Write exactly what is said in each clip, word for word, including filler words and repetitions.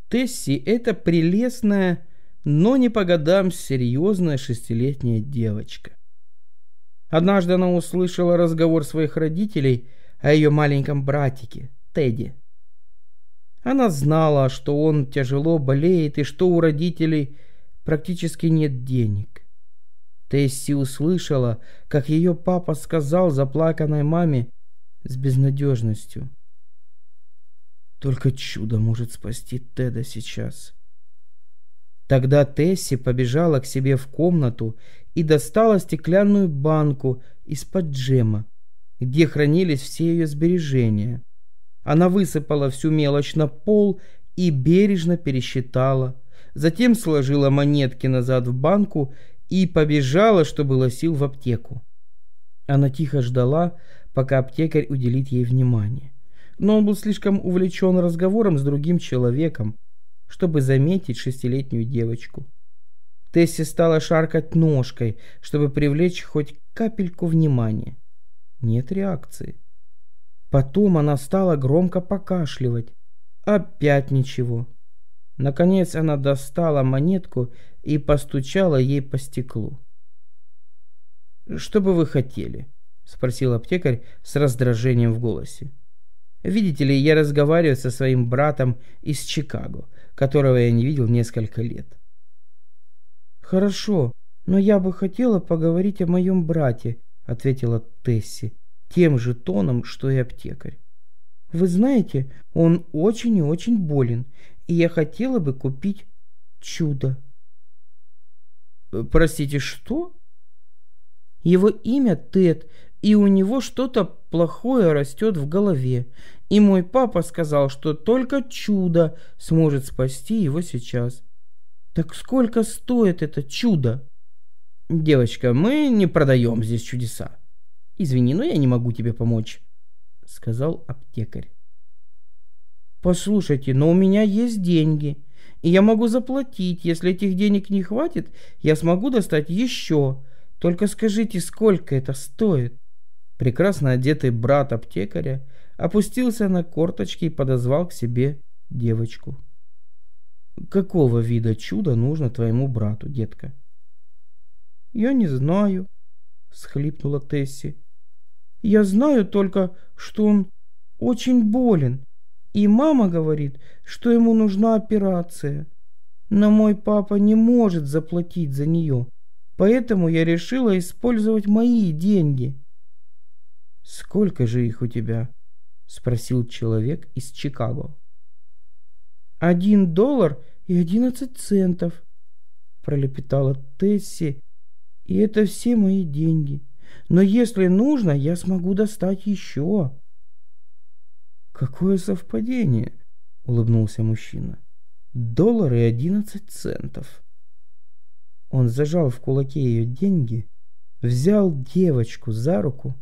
Тесси – это прелестная, но не по годам серьезная шестилетняя девочка. Однажды она услышала разговор своих родителей о ее маленьком братике Тедди. Она знала, что он тяжело болеет и что у родителей практически нет денег. Тесси услышала, как ее папа сказал заплаканной маме с безнадежностью: «Только чудо может спасти Теда сейчас». Тогда Тесси побежала к себе в комнату и достала стеклянную банку из-под джема, где хранились все ее сбережения. Она высыпала всю мелочь на пол и бережно пересчитала, затем сложила монетки назад в банку и побежала, что было сил, в аптеку. Она тихо ждала, пока аптекарь уделит ей внимание, но он был слишком увлечен разговором с другим человеком, чтобы заметить шестилетнюю девочку. Тесси стала шаркать ножкой, чтобы привлечь хоть капельку внимания. Нет реакции. Потом она стала громко покашливать. Опять ничего. Наконец она достала монетку и постучала ей по стеклу. «Что бы вы хотели?» — спросил аптекарь с раздражением в голосе. «Видите ли, я разговариваю со своим братом из Чикаго, которого я не видел несколько лет». «Хорошо, но я бы хотела поговорить о моем брате», — ответила Тесси тем же тоном, что и аптекарь. «Вы знаете, он очень и очень болен, и я хотела бы купить чудо». «Простите, что?» «Его имя Тед, и у него что-то плохое растет в голове, и мой папа сказал, что только чудо сможет спасти его сейчас. Так сколько стоит это чудо?» «Девочка, мы не продаем здесь чудеса. Извини, но я не могу тебе помочь», — сказал аптекарь. «Послушайте, но у меня есть деньги, и я могу заплатить. Если этих денег не хватит, я смогу достать еще. Только скажите, сколько это стоит?» Прекрасно одетый брат аптекаря опустился на корточки и подозвал к себе девочку. «Какого вида чудо нужно твоему брату, детка?» «Я не знаю», — всхлипнула Тесси. «Я знаю только, что он очень болен, и мама говорит, что ему нужна операция. Но мой папа не может заплатить за нее, поэтому я решила использовать мои деньги». «Сколько же их у тебя?» — спросил человек из Чикаго. «Один доллар и одиннадцать центов», — пролепетала Тесси, — «и это все мои деньги. Но если нужно, я смогу достать еще». «Какое совпадение?» — улыбнулся мужчина. «Доллар и одиннадцать центов». Он зажал в кулаке ее деньги, взял девочку за руку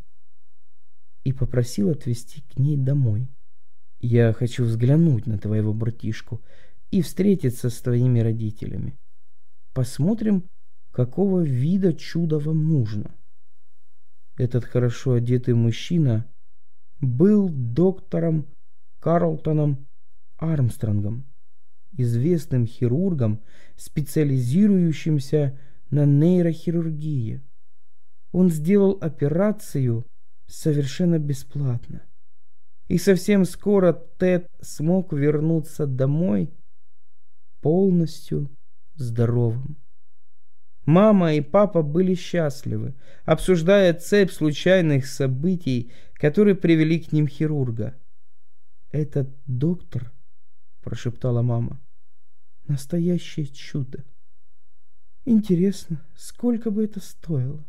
и попросил отвезти к ней домой. «Я хочу взглянуть на твоего братишку и встретиться с твоими родителями. Посмотрим, какого вида чудо вам нужно». Этот хорошо одетый мужчина был доктором Карлтоном Армстронгом, известным хирургом, специализирующимся на нейрохирургии. Он сделал операцию совершенно бесплатно. И совсем скоро Тед смог вернуться домой полностью здоровым. Мама и папа были счастливы, обсуждая цепь случайных событий, которые привели к ним хирурга. «Этот доктор, — прошептала мама, — настоящее чудо. Интересно, сколько бы это стоило?»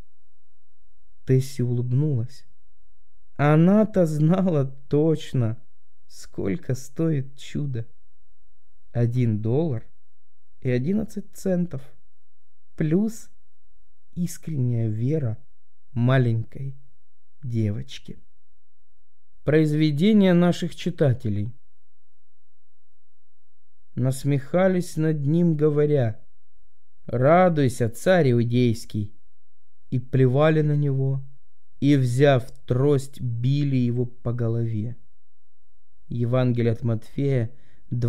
Тесси улыбнулась. Она-то знала точно, сколько стоит чудо. Один доллар и одиннадцать центов. Плюс искренняя вера маленькой девочки. Произведения наших читателей. Насмехались над ним, говоря: «Радуйся, царь иудейский!» И плевали на него, и, взяв трость, били его по голове. Евангелие от Матфея,